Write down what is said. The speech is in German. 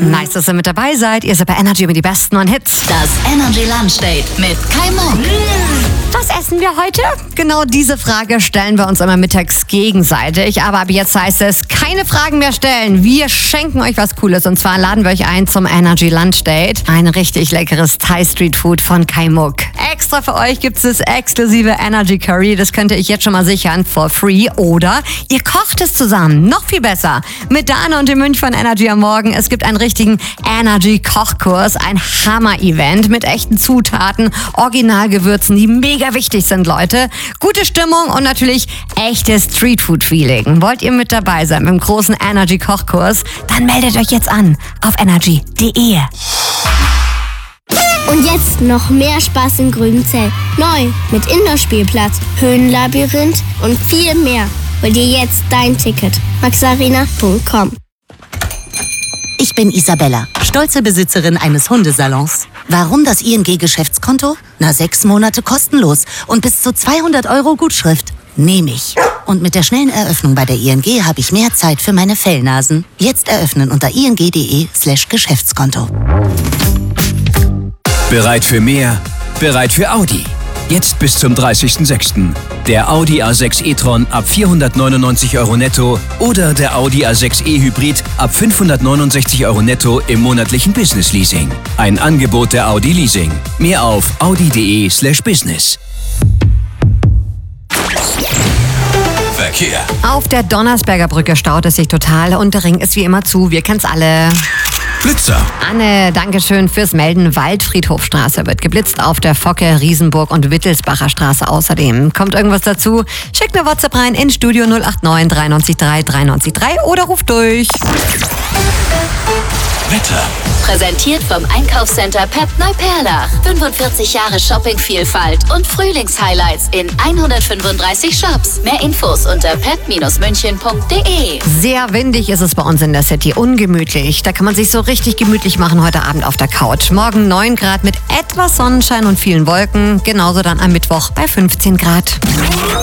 Nice, dass ihr mit dabei seid. Ihr seid bei Energy mit die besten neuen Hits. Das Energy Lunch Date mit Kai Muck. Was essen wir heute? Genau diese Frage stellen wir uns immer mittags gegenseitig. Aber ab jetzt heißt es, keine Fragen mehr stellen. Wir schenken euch was Cooles. Und zwar laden wir euch ein zum Energy Lunch Date. Ein richtig leckeres Thai Street Food von Kai Muck. Extra für euch gibt es das exklusive Energy Curry. Das könnt ihr euch jetzt schon mal sichern, for free. Oder ihr kocht es zusammen. Noch viel besser. Mit Dana und dem Mönch von Energy am Morgen. Es gibt einen richtigen Energy-Kochkurs. Ein Hammer-Event mit echten Zutaten, Originalgewürzen, die mega wichtig sind, Leute. Gute Stimmung und natürlich echtes Streetfood-Feeling. Wollt ihr mit dabei sein im großen Energy-Kochkurs? Dann meldet euch jetzt an auf energy.de. Und jetzt noch mehr Spaß in Grünzell. Neu mit Indoor-Spielplatz, Höhenlabyrinth und viel mehr. Hol dir jetzt dein Ticket. maxarena.com. Ich bin Isabella, stolze Besitzerin eines Hundesalons. Warum das ING-Geschäftskonto? 6 Monate kostenlos und bis zu 200 € Gutschrift. Nehme ich. Und mit der schnellen Eröffnung bei der ING habe ich mehr Zeit für meine Fellnasen. Jetzt eröffnen unter ing.de/Geschäftskonto. Bereit für mehr? Bereit für Audi. Jetzt bis zum 30.06. Der Audi A6 e-tron ab 499 € netto oder der Audi A6 e-Hybrid ab 569 € netto im monatlichen Business-Leasing. Ein Angebot der Audi Leasing. Mehr auf audi.de/business. Verkehr. Auf der Donnersberger Brücke staut es sich total und der Ring ist wie immer zu. Wir kennen's alle. Blitzer. Anne, Dankeschön fürs Melden. Waldfriedhofstraße wird geblitzt auf der Focke, Riesenburg und Wittelsbacher Straße außerdem. Kommt irgendwas dazu? Schickt eine WhatsApp rein in Studio 089 93 3 93 3 oder ruft durch. Wetter. Präsentiert vom Einkaufscenter Pep Neuperlach. 45 Jahre Shoppingvielfalt und Frühlingshighlights in 135 Shops. Mehr Infos unter pep-münchen.de. Sehr windig ist es bei uns in der City, ungemütlich. Da kann man sich so richtig gemütlich machen heute Abend auf der Couch. Morgen 9 Grad mit etwas Sonnenschein und vielen Wolken. Genauso dann am Mittwoch bei 15 Grad.